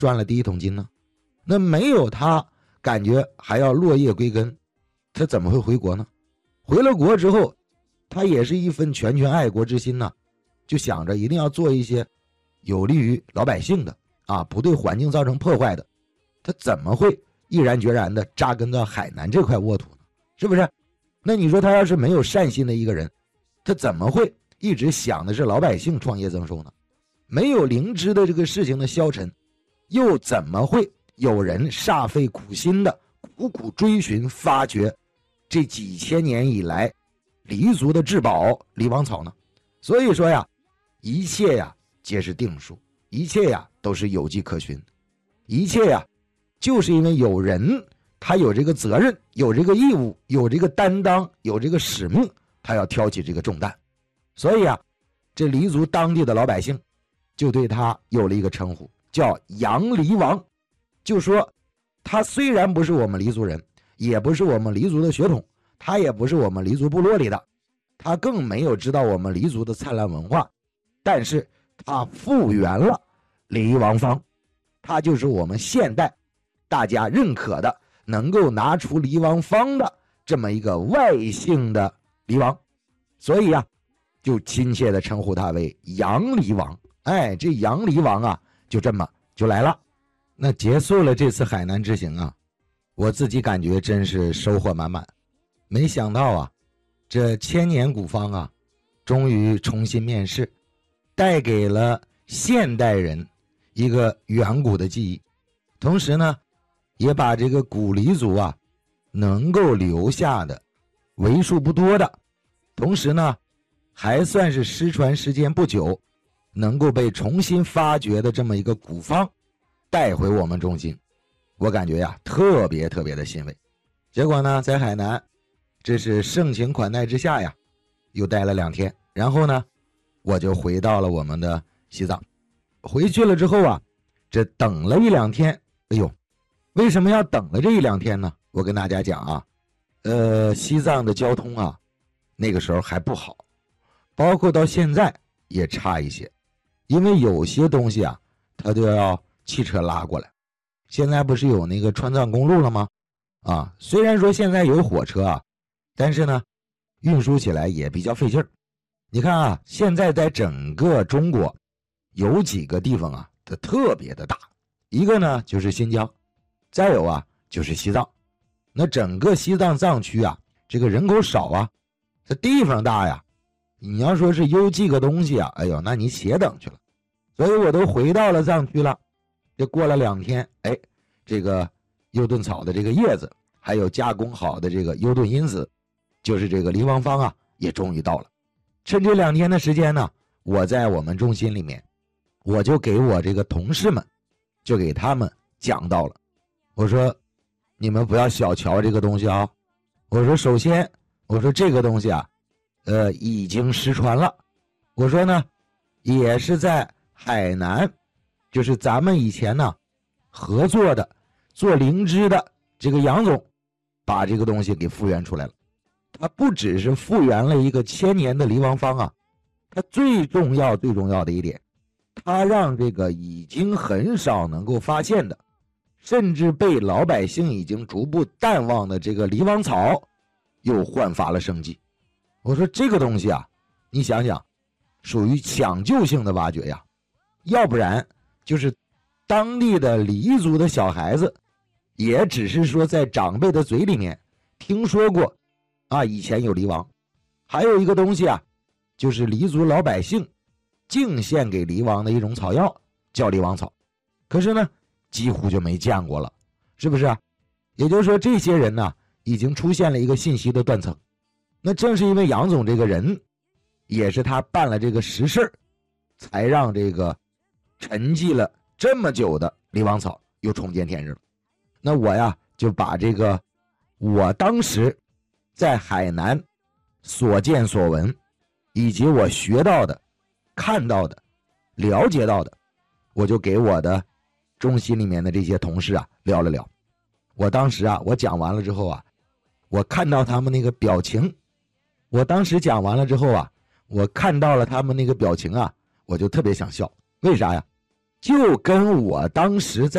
赚了第一桶金呢？那没有他，感觉还要落叶归根，他怎么会回国呢？回了国之后，他也是一份全爱国之心呢，就想着一定要做一些有利于老百姓的不对环境造成破坏的，他怎么会毅然决然的扎根到海南这块沃土呢？是不是？那你说他要是没有善心的一个人，他怎么会一直想的是老百姓创业增收呢？没有灵芝的这个事情的消沉，又怎么会有人煞费苦心的苦苦追寻发掘这几千年以来黎族的至宝黎王草呢？所以说呀，一切呀皆是定数，一切呀都是有迹可循，一切呀就是因为有人他有这个责任，有这个义务，有这个担当，有这个使命，他要挑起这个重担。所以这黎族当地的老百姓就对他有了一个称呼，叫杨黎王。就说他虽然不是我们黎族人，也不是我们黎族的血统，他也不是我们黎族部落里的，他更没有知道我们黎族的灿烂文化，但是他复原了黎王方，他就是我们现代大家认可的能够拿出黎王方的这么一个外姓的黎王，所以就亲切的称呼他为杨黎王。这杨黎王就这么就来了。那结束了这次海南之行我自己感觉真是收获满满。没想到这千年古方终于重新面世，带给了现代人一个远古的记忆，同时呢也把这个古黎族能够留下的为数不多的，同时呢还算是失传时间不久，能够被重新发掘的这么一个古方带回我们中心，我感觉特别的欣慰。结果呢在海南这是盛情款待之下又待了2天，然后呢我就回到了我们的西藏。回去了之后这等了1-2天，为什么要等了这1-2天呢？我跟大家讲西藏的交通那个时候还不好，包括到现在也差一些，因为有些东西它就要汽车拉过来。现在不是有那个川藏公路了吗？虽然说现在有火车但是呢运输起来也比较费劲儿。你看现在在整个中国有几个地方它特别的大，一个呢就是新疆，再有就是西藏。那整个西藏藏区这个人口少这地方大你要说是邮寄个东西那你且等去了。所以我都回到了藏区了，这过了2天，这个优顿草的这个叶子，还有加工好的这个优顿因子，就是这个黎王方也终于到了。趁这2天的时间呢，我在我们中心里面，我就给我这个同事们，就给他们讲到了。我说你们不要小瞧这个东西我说首先，我说这个东西已经失传了。我说呢也是在海南，就是咱们以前呢合作的做灵芝的这个杨总把这个东西给复原出来了。他不只是复原了一个1000年的黎王方他最重要的一点，他让这个已经很少能够发现的，甚至被老百姓已经逐步淡忘的这个黎王草又焕发了生机。我说这个东西你想想属于抢救性的挖掘要不然就是当地的黎族的小孩子也只是说在长辈的嘴里面听说过以前有黎王。还有一个东西就是黎族老百姓敬献给黎王的一种草药，叫黎王草，可是呢几乎就没见过了，是不是也就是说这些人呢已经出现了一个信息的断层。那正是因为杨总这个人，也是他办了这个实事，才让这个沉寂了这么久的黎王草又重见天日了。那我就把这个我当时在海南所见所闻，以及我学到的、看到的、了解到的，我就给我的中心里面的这些同事聊了聊。我当时我讲完了之后我看到他们那个表情，我当时讲完了之后我看到了他们那个表情我就特别想笑。为啥呀？就跟我当时在